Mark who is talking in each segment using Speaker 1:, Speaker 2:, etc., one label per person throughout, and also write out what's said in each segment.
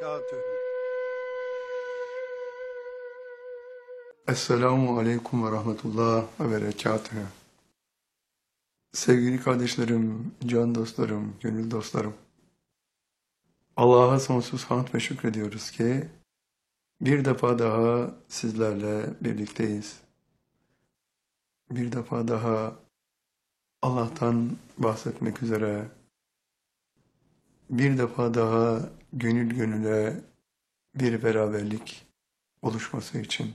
Speaker 1: وبركاته.
Speaker 2: Esselamu Aleyküm ve Rahmetullah ve Berekatühü. Sevgili kardeşlerim, can dostlarım, gönül dostlarım. Allah'a sonsuz hamd ve şükrediyoruz ki bir defa daha sizlerle birlikteyiz. Bir defa daha Allah'tan bahsetmek üzere, bir defa daha gönül gönüle bir beraberlik oluşması için.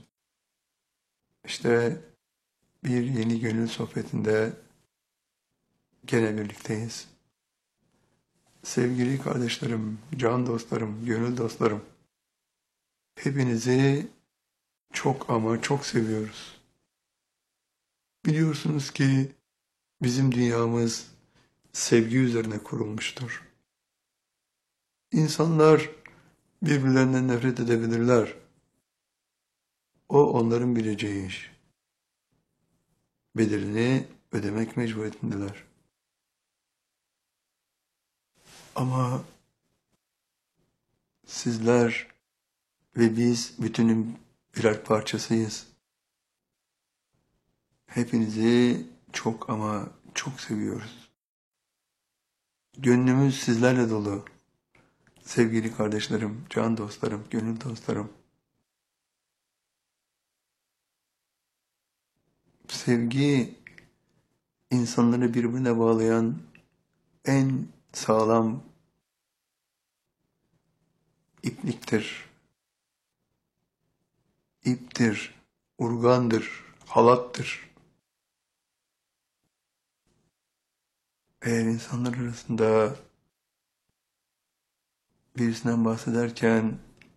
Speaker 2: İşte bir yeni gönül sohbetinde gene birlikteyiz. Sevgili kardeşlerim, can dostlarım, gönül dostlarım, hepinizi çok ama çok seviyoruz. Biliyorsunuz ki bizim dünyamız sevgi üzerine kurulmuştur. İnsanlar birbirlerinden nefret edebilirler. O onların bileceği iş. Bedelini ödemek mecburiyetindeler. Ama sizler ve biz bütünün birer parçasıyız. Hepinizi çok ama çok seviyoruz. Gönlümüz sizlerle dolu. Sevgili kardeşlerim, can dostlarım, gönül dostlarım. Sevgi, insanları birbirine bağlayan en sağlam ipliktir. İptir, urgandır, halattır. Eğer insanlar arasında birisinden bahsederken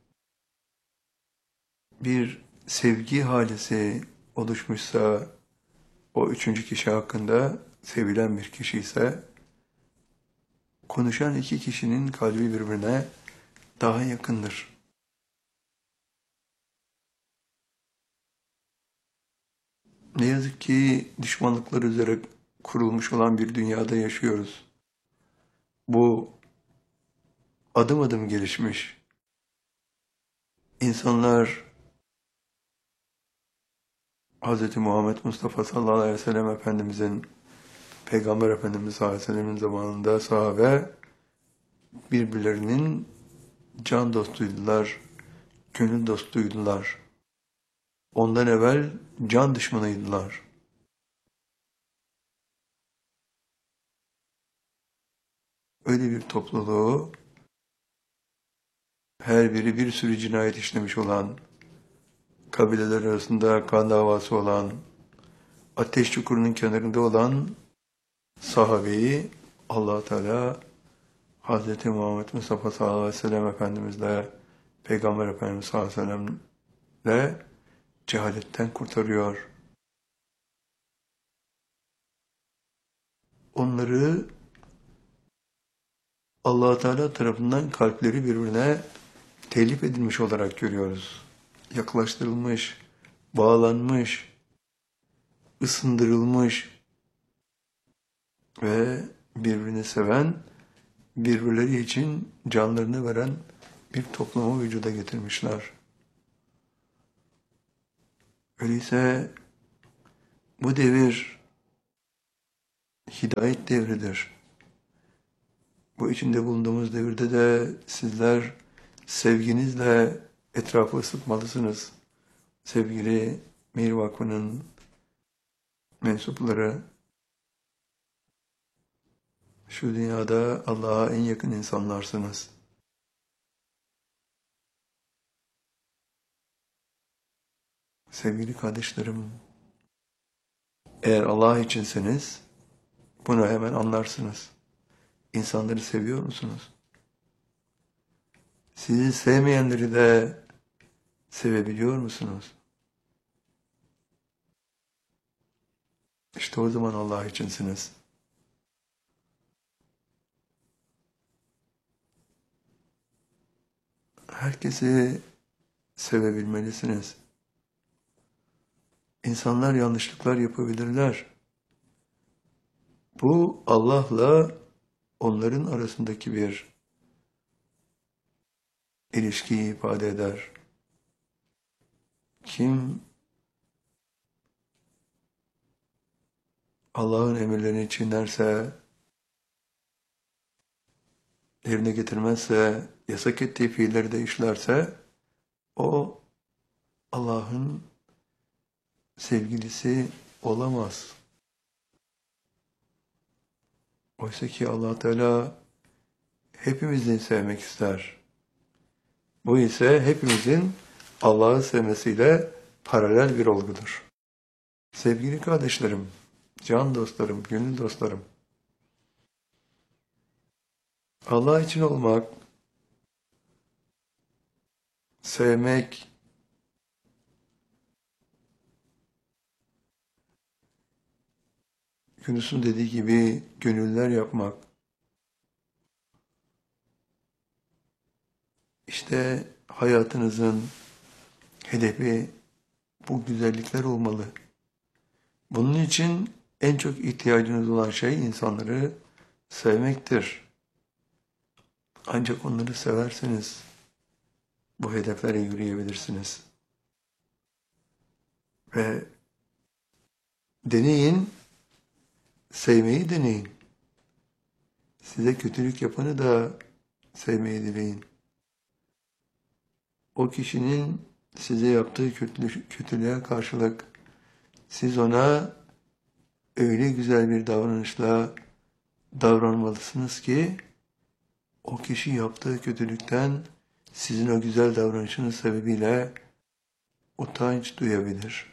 Speaker 2: bir sevgi halisi oluşmuşsa, o üçüncü kişi hakkında sevilen bir kişi ise, konuşan iki kişinin kalbi birbirine daha yakındır. Ne yazık ki düşmanlıklar üzere kurulmuş olan bir dünyada yaşıyoruz. Bu adım adım gelişmiş. İnsanlar Hz. Muhammed Mustafa sallallahu aleyhi ve sellem Efendimizin, Peygamber Efendimiz sallallahu aleyhi ve sellemin zamanında sahabe birbirlerinin can dostuydular, gönül dostuydular. Ondan evvel can düşmanıydılar. Öyle bir topluluğu, her biri bir sürü cinayet işlemiş olan, kabileler arasında kan davası olan, ateş çukurunun kenarında olan sahabeyi Allah Teala Hz. Muhammed Mustafa sallallahu aleyhi ve sellem Efendimizle, Peygamber Efendimiz sallallahu aleyhi ve sellemle cehaletten kurtarıyor. Onları Allah Teala tarafından kalpleri birbirine telif edilmiş olarak görüyoruz. Yaklaştırılmış, bağlanmış, ısındırılmış ve birbirini seven, birbirleri için canlarını veren bir toplumu vücuda getirmişler. Öyleyse bu devir hidayet devridir. Bu içinde bulunduğumuz devirde de sizler sevginizle etrafı ısıtmalısınız. Sevgili Mir Vakfı'nın mensupları, şu dünyada Allah'a en yakın insanlarsınız. Sevgili kardeşlerim, eğer Allah içinseniz bunu hemen anlarsınız. İnsanları seviyor musunuz? Sizi sevmeyenleri de sevebiliyor musunuz? İşte o zaman Allah içinsiniz. Herkesi sevebilmelisiniz. İnsanlar yanlışlıklar yapabilirler. Bu Allah'la onların arasındaki bir ilişkiyi ifade eder. Kim Allah'ın emirlerini çiğnerse, yerine getirmezse, yasak ettiği fiilleri de işlerse, o Allah'ın sevgilisi olamaz. Oysa ki Allah Teala hepimizi sevmek ister. Bu ise hepimizin Allah'ı sevmesiyle paralel bir olgudur. Sevgili kardeşlerim, can dostlarım, gönül dostlarım, Allah için olmak, sevmek, Yunus'un dediği gibi gönüller yapmak, işte hayatınızın hedefi bu güzellikler olmalı. Bunun için en çok ihtiyacınız olan şey insanları sevmektir. Ancak onları severseniz bu hedeflere yürüyebilirsiniz. Ve deneyin, sevmeyi deneyin. Size kötülük yapanı da sevmeyi dileyin. O kişinin size yaptığı kötülüğe karşılık siz ona öyle güzel bir davranışla davranmalısınız ki o kişi yaptığı kötülükten sizin o güzel davranışınız sebebiyle utanç duyabilir.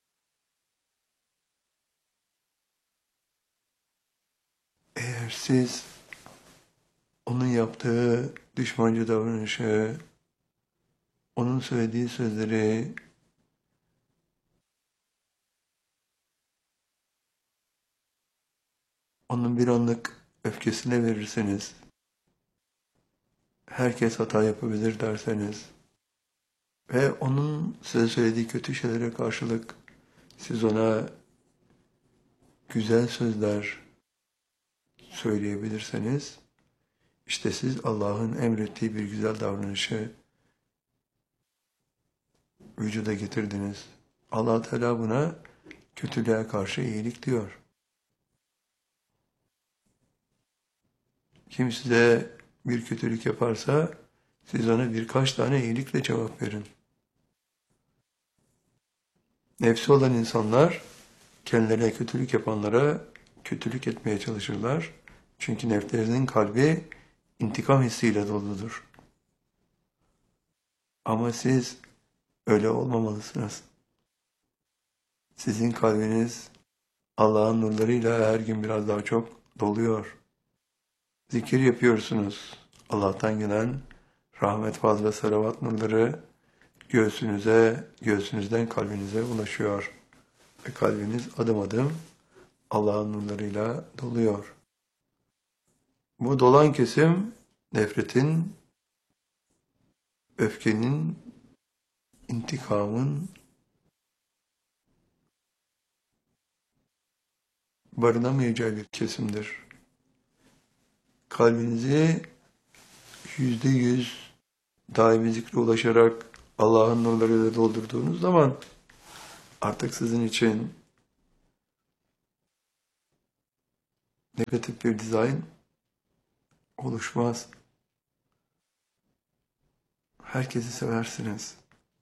Speaker 2: Eğer siz onun yaptığı düşmanca davranışı, onun söylediği sözleri onun bir anlık öfkesine verirseniz, herkes hata yapabilir derseniz ve onun size söylediği kötü şeylere karşılık siz ona güzel sözler söyleyebilirseniz, işte siz Allah'ın emrettiği bir güzel davranışı vücuda getirdiniz. Allah Teala buna kötülüğe karşı iyilik diyor. Kim size bir kötülük yaparsa siz ona birkaç tane iyilikle cevap verin. Nefsi olan insanlar kendilerine kötülük yapanlara kötülük etmeye çalışırlar. Çünkü nefslerinin kalbi intikam hissiyle doludur. Ama siz öyle olmamalısınız. Sizin kalbiniz Allah'ın nurlarıyla her gün biraz daha çok doluyor. Zikir yapıyorsunuz. Allah'tan gelen rahmet, fazla salavat nurları göğsünüzden kalbinize ulaşıyor. Ve kalbiniz adım adım Allah'ın nurlarıyla doluyor. Bu dolan kesim nefretin, öfkenin, intikamın barınamayacağı bir kesimdir. Kalbinizi %100 daimi zikre ulaşarak Allah'ın nurlarıyla doldurduğunuz zaman artık sizin için negatif bir dizayn oluşmaz. Herkesi seversiniz.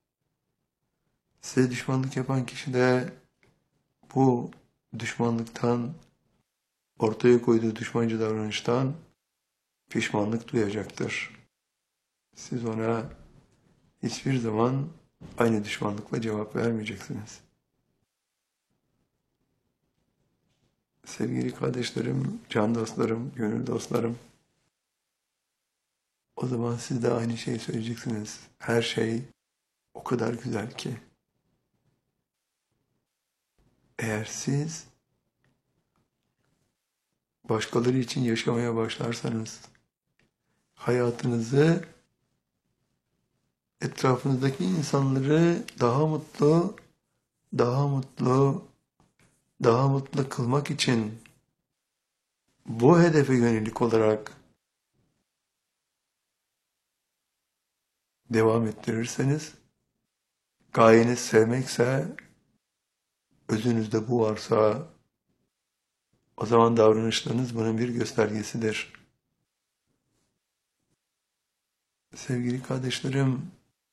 Speaker 2: Size düşmanlık yapan kişi de bu düşmanlıktan, ortaya koyduğu düşmanca davranıştan pişmanlık duyacaktır. Siz ona hiçbir zaman aynı düşmanlıkla cevap vermeyeceksiniz. Sevgili kardeşlerim, can dostlarım, gönül dostlarım, o zaman siz de aynı şeyi söyleyeceksiniz. Her şey o kadar güzel ki. Eğer siz başkaları için yaşamaya başlarsanız, hayatınızı, etrafınızdaki insanları daha mutlu, daha mutlu, daha mutlu kılmak için bu hedefe yönelik olarak devam ettirirseniz, gayeniz sevmekse, özünüzde bu varsa, o zaman davranışlarınız bunun bir göstergesidir. Sevgili kardeşlerim,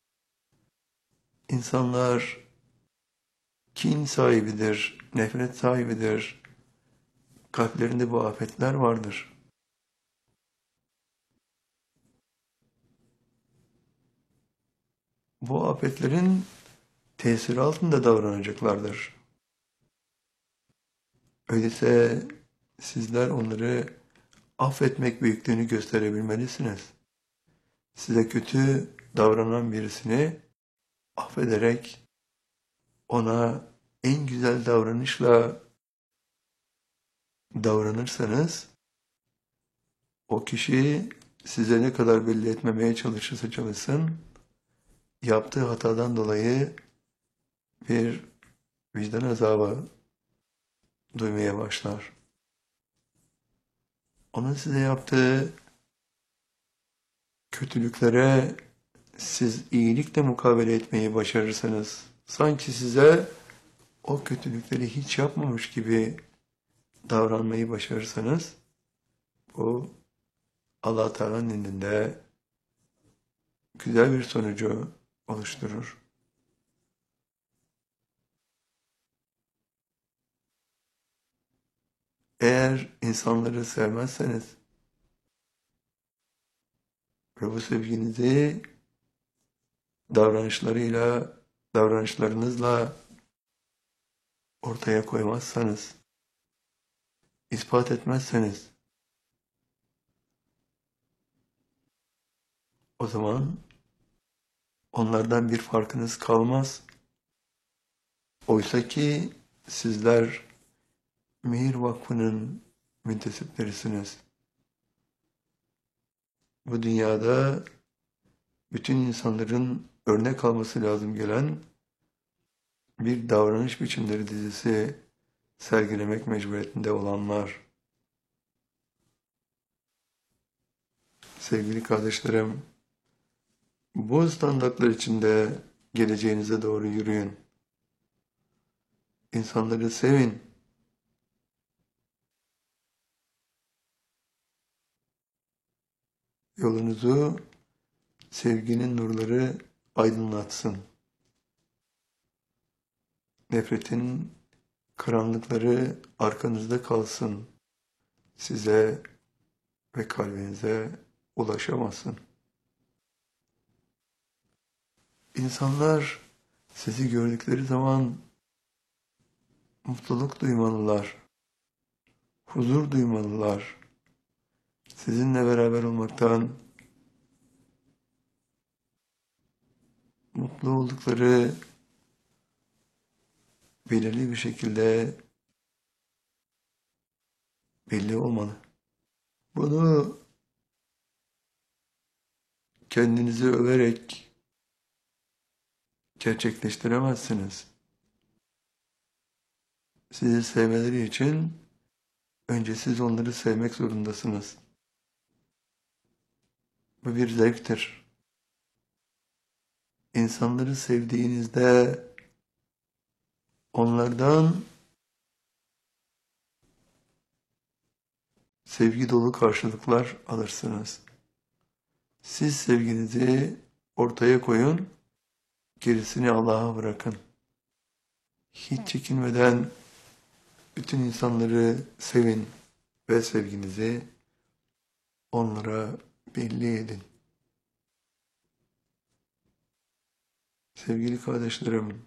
Speaker 2: insanlar kin sahibidir, nefret sahibidir. Kalplerinde bu afetler vardır. Bu afetlerin tesiri altında davranacaklardır. Öyleyse sizler onları affetmek büyüklüğünü gösterebilmelisiniz. Size kötü davranan birisini affederek ona en güzel davranışla davranırsanız, o kişi size ne kadar belli etmemeye çalışırsa çalışsın, yaptığı hatadan dolayı bir vicdan azabı duymaya başlar. Onun size yaptığı kötülüklere siz iyilikle mukabele etmeyi başarırsanız, sanki size o kötülükleri hiç yapmamış gibi davranmayı başarırsanız, bu Allah Teala'nın indinde güzel bir sonucu oluşturur. Eğer insanları sevmezseniz ve bu sevginizi davranışlarınızla ortaya koymazsanız, ispat etmezseniz, o zaman onlardan bir farkınız kalmaz. Oysa ki sizler Mihir Vakfı'nın müntesiplerisiniz. Bu dünyada bütün insanların örnek alması lazım gelen bir davranış biçimleri dizisi sergilemek mecburiyetinde olanlar. Sevgili kardeşlerim, bu standartlar içinde geleceğinize doğru yürüyün. İnsanları sevin. Yolunuzu sevginin nurları aydınlatsın. Nefretin karanlıkları arkanızda kalsın. Size ve kalbinize ulaşamasın. İnsanlar sizi gördükleri zaman mutluluk duymalılar, huzur duymalılar. Sizinle beraber olmaktan mutlu oldukları belirli bir şekilde belli olmalı. Bunu kendinizi överek gerçekleştiremezsiniz. Sizi sevmeleri için önce siz onları sevmek zorundasınız. Bu bir zevktir. İnsanları sevdiğinizde onlardan sevgi dolu karşılıklar alırsınız. Siz sevginizi ortaya koyun, gerisini Allah'a bırakın. Hiç çekinmeden bütün insanları sevin ve sevginizi onlara belli edin. Sevgili kardeşlerim,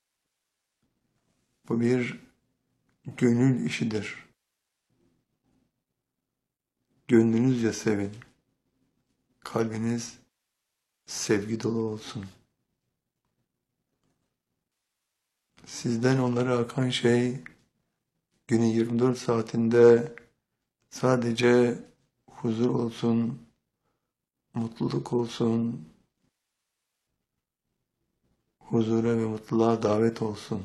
Speaker 2: bu bir gönül işidir. Gönlünüzce sevin. Kalbiniz sevgi dolu olsun. Sizden onlara akan şey, günün 24 saatinde sadece huzur olsun, mutluluk olsun, huzura ve mutluluğa davet olsun.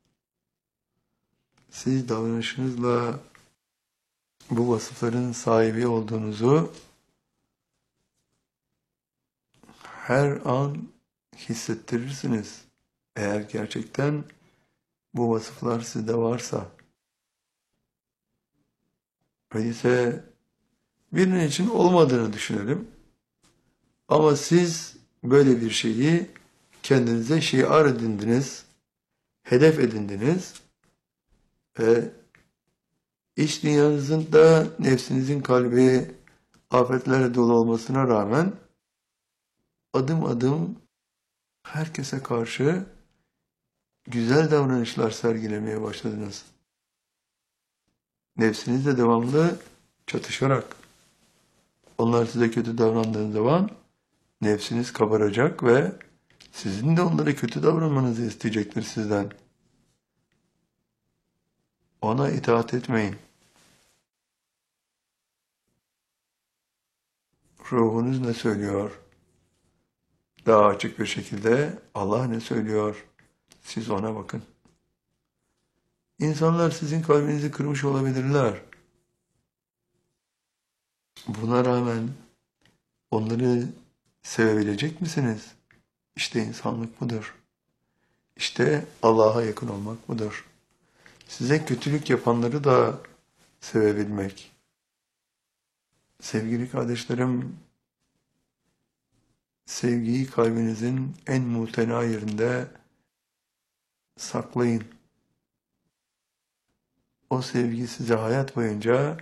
Speaker 2: Siz davranışınızla bu vasıfların sahibi olduğunuzu her an hissettirirsiniz. Eğer gerçekten bu vasıflar sizde varsa. Öyleyse birinin için olmadığını düşünelim. Ama siz böyle bir şeyi kendinize şiar edindiniz, hedef edindiniz ve iç dünyanızın da nefsinizin kalbi afetlerle dolu olmasına rağmen adım adım herkese karşı güzel davranışlar sergilemeye başladınız. Nefsinizle devamlı çatışarak. Onlar size kötü davrandığınız zaman nefsiniz kabaracak ve sizin de onlara kötü davranmanızı isteyecektir sizden. Ona itaat etmeyin. Ruhunuz ne söylüyor? Daha açık bir şekilde Allah ne söylüyor? Siz ona bakın. İnsanlar sizin kalbinizi kırmış olabilirler. Buna rağmen onları sevebilecek misiniz? İşte insanlık budur. İşte Allah'a yakın olmak budur. Size kötülük yapanları da sevebilmek. Sevgili kardeşlerim, sevgiyi kalbinizin en muhtena yerinde saklayın. O sevgi size hayat boyunca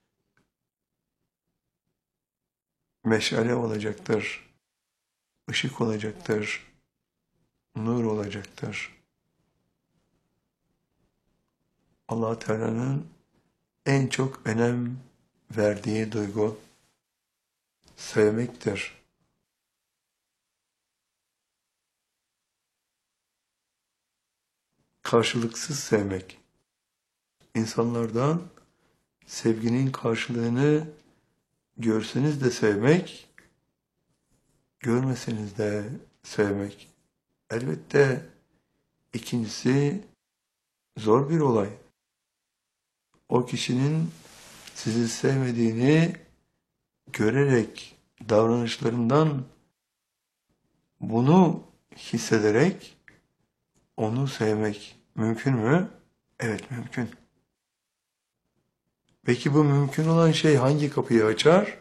Speaker 2: meşale olacaktır, ışık olacaktır, nur olacaktır. Allah Teala'nın en çok önem verdiği duygu sevmektir. Karşılıksız sevmek. İnsanlardan sevginin karşılığını görseniz de sevmek, görmeseniz de sevmek. Elbette ikincisi zor bir olay. O kişinin sizi sevmediğini görerek, davranışlarından bunu hissederek onu sevmek mümkün mü? Evet, mümkün. Peki bu mümkün olan şey hangi kapıyı açar?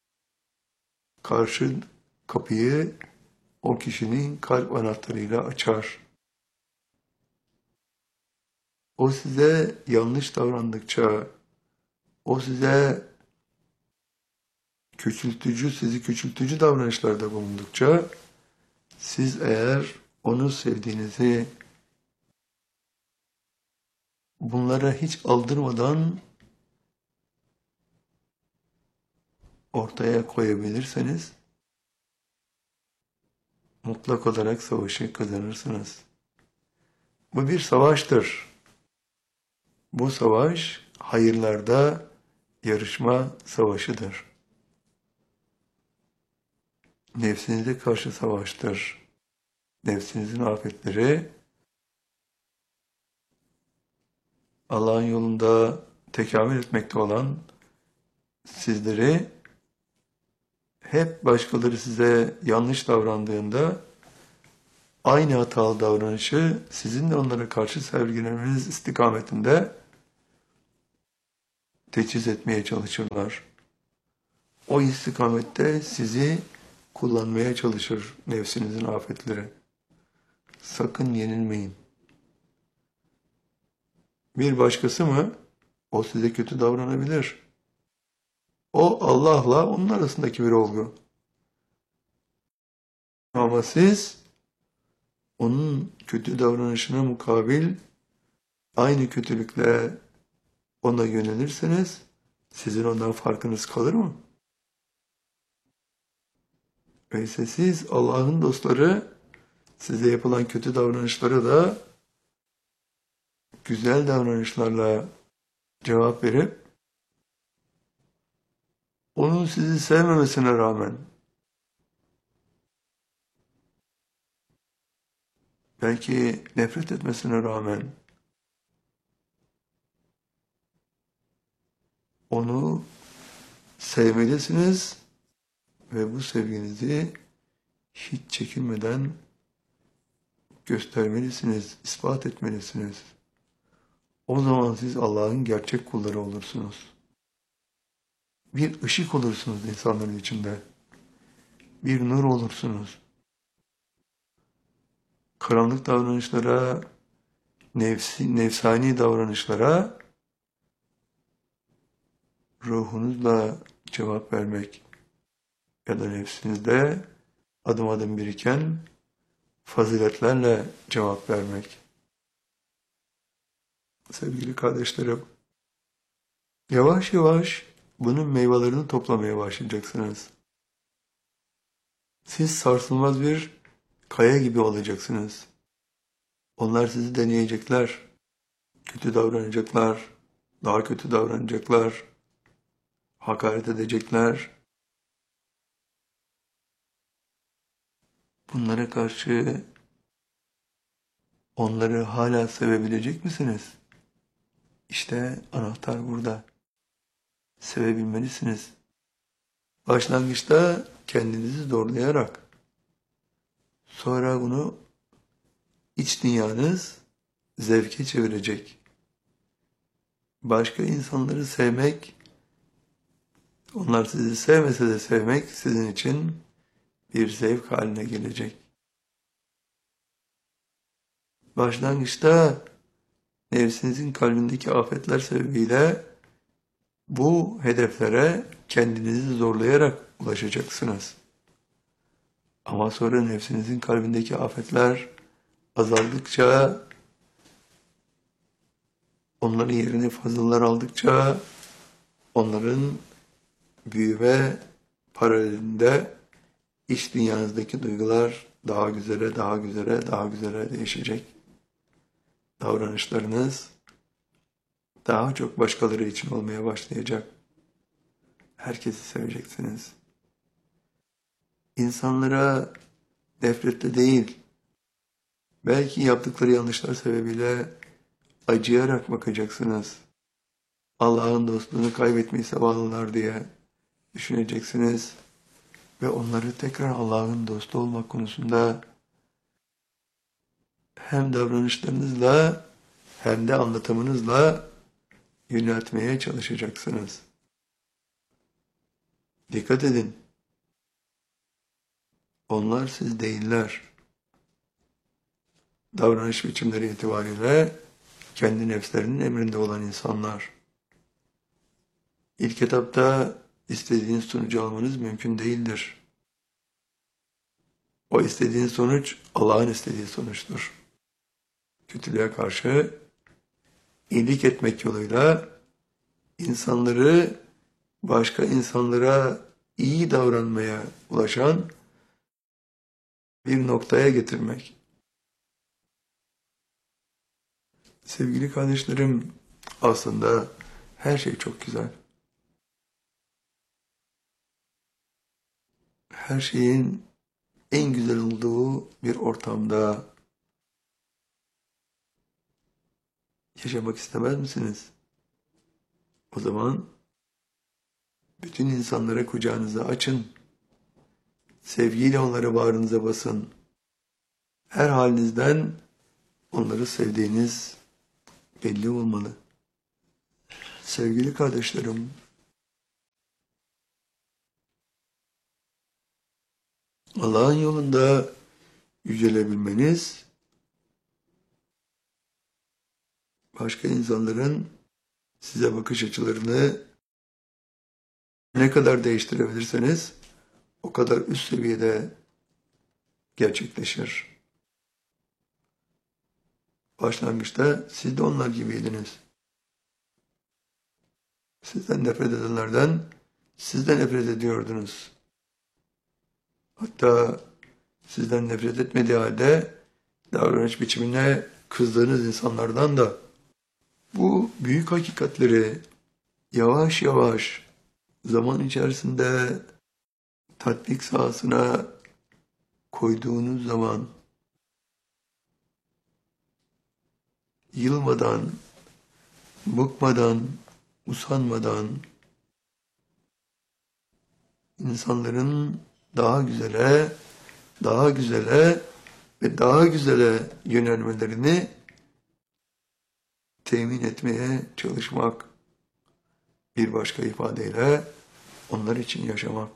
Speaker 2: Karşı kapıyı o kişinin kalp anahtarıyla açar. O size yanlış davrandıkça, o sizi küçültücü davranışlarda bulundukça, siz eğer onu sevdiğinizi bunlara hiç aldırmadan ortaya koyabilirseniz, mutlak olarak savaşı kazanırsınız. Bu bir savaştır. Bu savaş hayırlarda yarışma savaşıdır. Nefsinize karşı savaştır. Nefsinizin afetleri Allah'ın yolunda tekamül etmekte olan sizleri hep başkaları size yanlış davrandığında aynı hatalı davranışı sizin de onlara karşı sergilemeniz istikametinde teçhiz etmeye çalışırlar. O istikamette sizi kullanmaya çalışır nefsinizin afetleri. Sakın yenilmeyin. Bir başkası mı? O size kötü davranabilir. O Allah'la onun arasındaki bir olgu. Ama siz onun kötü davranışına mukabil aynı kötülükle ona yönelirseniz sizin ondan farkınız kalır mı? Öyleyse siz Allah'ın dostları size yapılan kötü davranışlara da güzel davranışlarla cevap verip onun sizi sevmemesine rağmen belki nefret etmesine rağmen onu sevmelisiniz ve bu sevginizi hiç çekinmeden göstermelisiniz, ispat etmelisiniz. O zaman siz Allah'ın gerçek kulları olursunuz. Bir ışık olursunuz insanların içinde. Bir nur olursunuz. Karanlık davranışlara, nefsani davranışlara ruhunuzla cevap vermek ya da nefsinizde adım adım biriken faziletlerle cevap vermek. Sevgili kardeşlerim, yavaş yavaş bunun meyvelerini toplamaya başlayacaksınız. Siz sarsılmaz bir kaya gibi olacaksınız. Onlar sizi deneyecekler, kötü davranacaklar, daha kötü davranacaklar, hakaret edecekler. Bunlara karşı onları hala sevebilecek misiniz? İşte anahtar burada. Sevebilmelisiniz. Başlangıçta kendinizi zorlayarak, sonra bunu iç dünyanız zevke çevirecek. Başka insanları sevmek, onlar sizi sevmese de sevmek sizin için bir zevk haline gelecek. Başlangıçta nefsinizin kalbindeki afetler sebebiyle bu hedeflere kendinizi zorlayarak ulaşacaksınız. Ama sonra nefsinizin kalbindeki afetler azaldıkça, onların yerini fazlalar aldıkça, onların büyüme paralelinde iç dünyanızdaki duygular daha güzele, daha güzele, daha güzele değişecek. Davranışlarınız daha çok başkaları için olmaya başlayacak. Herkesi seveceksiniz. İnsanlara nefretle değil, belki yaptıkları yanlışlar sebebiyle acıyarak bakacaksınız. Allah'ın dostluğunu kaybetmeyi sevenler diye düşüneceksiniz ve onları tekrar Allah'ın dostu olmak konusunda hem davranışlarınızla hem de anlatımınızla yöneltmeye çalışacaksınız. Dikkat edin. Onlar siz değiller. Davranış biçimleri itibariyle kendi nefslerinin emrinde olan insanlar. İlk etapta istediğiniz sonucu almanız mümkün değildir. O istediğiniz sonuç Allah'ın istediği sonuçtur. Kötülüğe karşı iyilik etmek yoluyla insanları başka insanlara iyi davranmaya ulaşan bir noktaya getirmek. Sevgili kardeşlerim, aslında her şey çok güzel. Her şeyin en güzel olduğu bir ortamda yaşamak istemez misiniz? O zaman bütün insanlara kucağınızı açın. Sevgiyle onları bağrınıza basın. Her halinizden onları sevdiğiniz belli olmalı. Sevgili kardeşlerim, Allah'ın yolunda yücelebilmeniz, başka insanların size bakış açılarını ne kadar değiştirebilirseniz o kadar üst seviyede gerçekleşir. Başlangıçta siz de onlar gibiydiniz. Sizden nefret edenlerden siz de nefret ediyordunuz. Hatta sizden nefret etmediği halde davranış biçimine kızdığınız insanlardan da bu büyük hakikatleri yavaş yavaş zaman içerisinde tatbik sahasına koyduğunuz zaman yılmadan, bıkmadan, usanmadan insanların daha güzele, daha güzele ve daha güzele yönelmelerini temin etmeye çalışmak, bir başka ifadeyle onlar için yaşamak,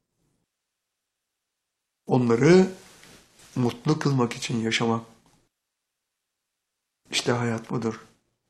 Speaker 2: onları mutlu kılmak için yaşamak. İşte hayat budur.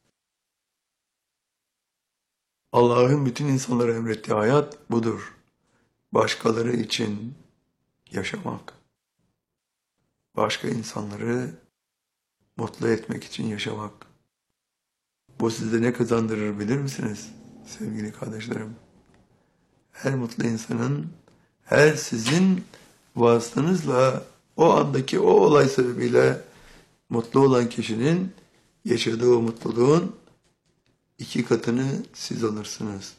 Speaker 2: Allah'ın bütün insanlara emrettiği hayat budur. Başkaları için yaşamak, başka insanları mutlu etmek için yaşamak. Bu size ne kazandırır bilir misiniz sevgili kardeşlerim? Her mutlu insanın, her sizin vasıtanızla o andaki o olay sebebiyle mutlu olan kişinin yaşadığı o mutluluğun 2 katını siz alırsınız.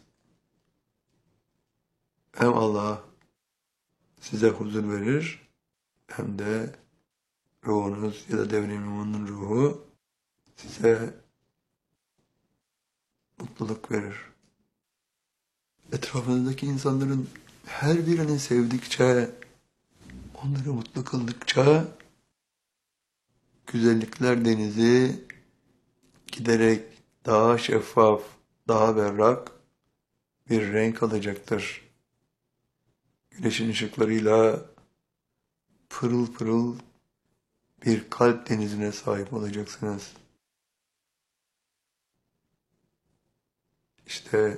Speaker 2: Hem Allah size huzur verir, hem de ruhunuz ya da devrimin ruhu size mutluluk verir. Etrafınızdaki insanların her birini sevdikçe, onları mutlu kıldıkça güzellikler denizi giderek daha şeffaf, daha berrak bir renk alacaktır. Güneşin ışıklarıyla pırıl pırıl bir kalp denizine sahip olacaksınız. İşte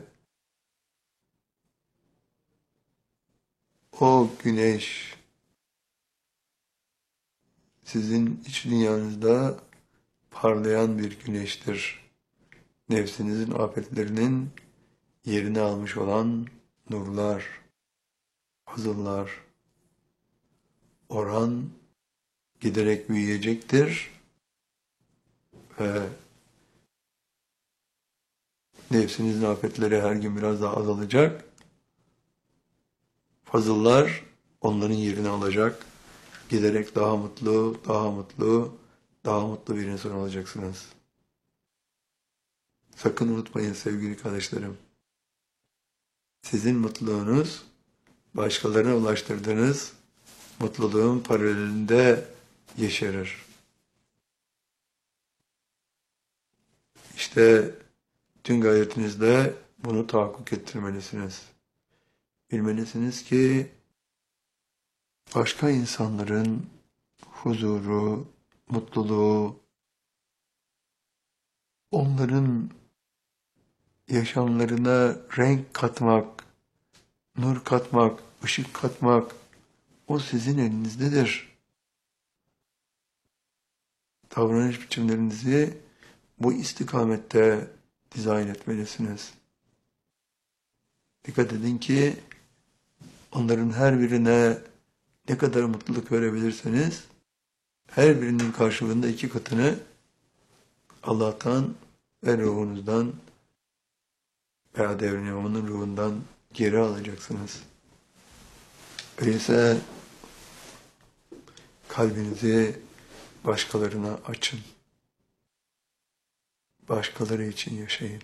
Speaker 2: o güneş sizin iç dünyanızda parlayan bir güneştir. Nefsinizin afetlerinin yerini almış olan nurlar, fazıllar, oran giderek büyüyecektir ve nefsinizin afetleri her gün biraz daha azalacak. Fazıllar onların yerini alacak. Giderek daha mutlu, daha mutlu, daha mutlu bir insan olacaksınız. Sakın unutmayın sevgili kardeşlerim. Sizin mutluluğunuz, başkalarına ulaştırdığınız mutluluğun paralelinde yeşerir. İşte tüm gayretinizle bunu tahakkuk ettirmelisiniz. Bilmelisiniz ki başka insanların huzuru, mutluluğu, onların yaşamlarına renk katmak, nur katmak, ışık katmak, o sizin elinizdedir. Davranış biçimlerinizi bu istikamette dizayn etmelisiniz. Dikkat edin ki onların her birine ne kadar mutluluk verebilirseniz her birinin karşılığında 2 katını Allah'tan ve ruhunuzdan veya devrimin ruhundan geri alacaksınız. Öyleyse kalbinizi başkalarına açın. Başkaları için yaşayın.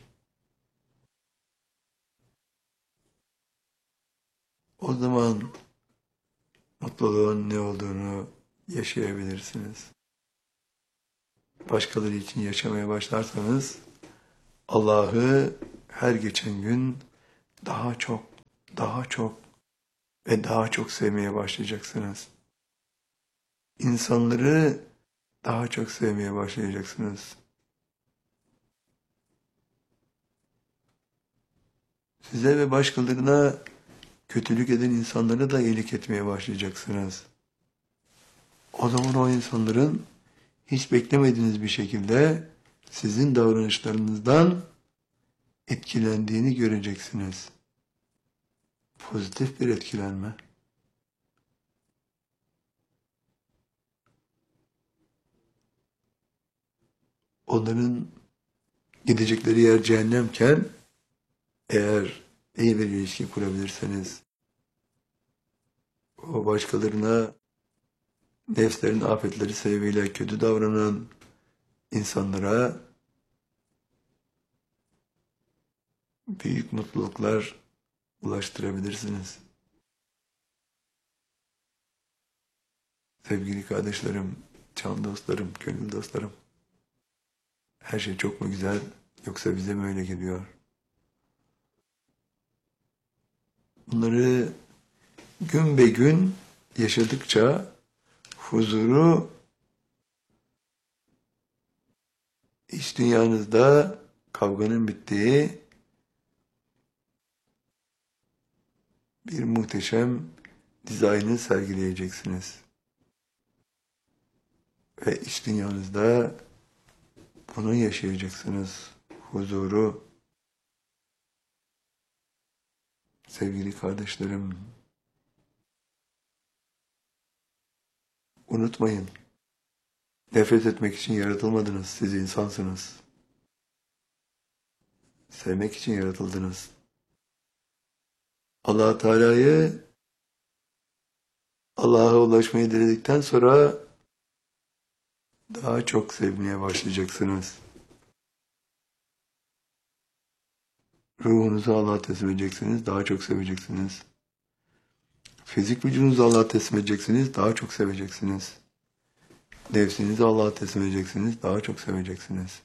Speaker 2: O zaman mutluluğun ne olduğunu yaşayabilirsiniz. Başkaları için yaşamaya başlarsanız Allah'ı her geçen gün daha çok, daha çok ve daha çok sevmeye başlayacaksınız. İnsanları daha çok sevmeye başlayacaksınız. Size ve başkalarına kötülük eden insanlara da iyilik etmeye başlayacaksınız. O zaman o insanların hiç beklemediğiniz bir şekilde sizin davranışlarınızdan etkilendiğini göreceksiniz. Pozitif bir etkilenme. Onların gidecekleri yer cehennemken eğer iyi bir ilişki kurabilirseniz, o başkalarına nefslerin afetleri sebebiyle kötü davranan insanlara büyük mutluluklar ulaştırabilirsiniz. Sevgili kardeşlerim, can dostlarım, gönül dostlarım. Her şey çok mu güzel yoksa bize mi öyle geliyor? Bunları gün be gün yaşadıkça huzuru iç dünyanızda kavganın bittiği bir muhteşem dizaynı sergileyeceksiniz. Ve iç dünyanızda bunu yaşayacaksınız. Huzuru. Sevgili kardeşlerim, unutmayın. Nefret etmek için yaratılmadınız. Siz insansınız. Sevmek için yaratıldınız. Allah Teala'yı Allah'a ulaşmayı diledikten sonra daha çok sevmeye başlayacaksınız. Ruhunuzu Allah'a teslim edeceksiniz, daha çok seveceksiniz. Fizik vücudunuzu Allah'a teslim edeceksiniz, daha çok seveceksiniz. Nefsinizi Allah'a teslim edeceksiniz, daha çok seveceksiniz.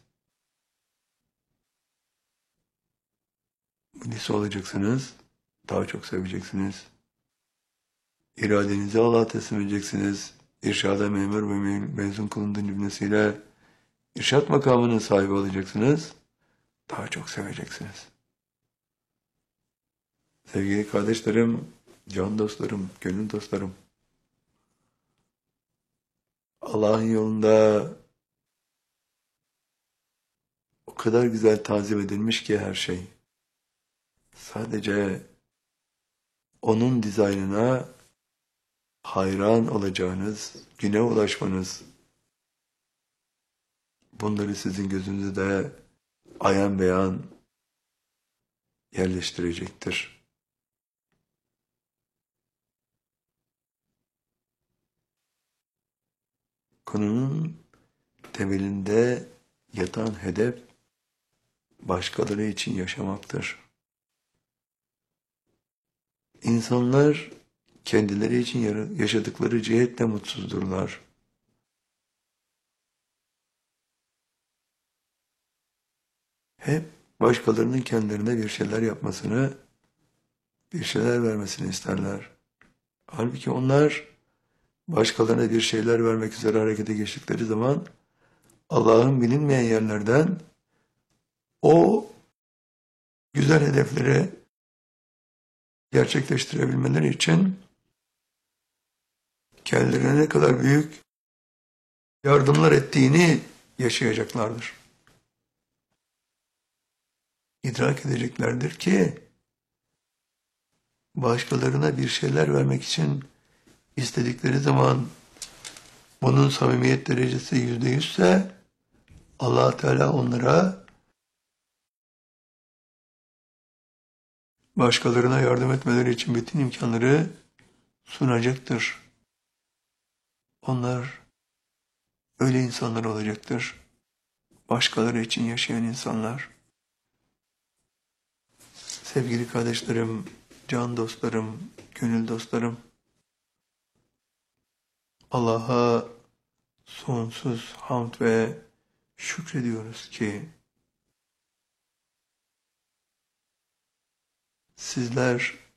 Speaker 2: Budist olacaksınız, daha çok seveceksiniz. İradenizi Allah'a teslim edeceksiniz. İrşada memur ve mezun kılındığı cümlesiyle irşat makamının sahibi olacaksınız, daha çok seveceksiniz. Sevgili kardeşlerim, can dostlarım, gönül dostlarım, Allah'ın yolunda o kadar güzel tanzim edilmiş ki her şey. Sadece onun dizaynına hayran olacağınız, güne ulaşmanız, bunları sizin gözünüzde de ayan beyan yerleştirecektir. Konunun temelinde yatan hedef başkaları için yaşamaktır. İnsanlar kendileri için yaşadıkları cihetle mutsuzdurlar. Hep başkalarının kendilerine bir şeyler yapmasını, bir şeyler vermesini isterler. Halbuki onlar başkalarına bir şeyler vermek üzere harekete geçtikleri zaman Allah'ın bilinmeyen yerlerden o güzel hedefleri gerçekleştirebilmeleri için kendilerine ne kadar büyük yardımlar ettiğini yaşayacaklardır. İdrak edeceklerdir ki başkalarına bir şeyler vermek için istedikleri zaman bunun samimiyet derecesi %100'se Allah Teala onlara başkalarına yardım etmeleri için bütün imkanları sunacaktır. Onlar öyle insanlar olacaktır. Başkaları için yaşayan insanlar. Sevgili kardeşlerim, can dostlarım, gönül dostlarım, Allah'a sonsuz hamd ve şükrediyoruz ki sizler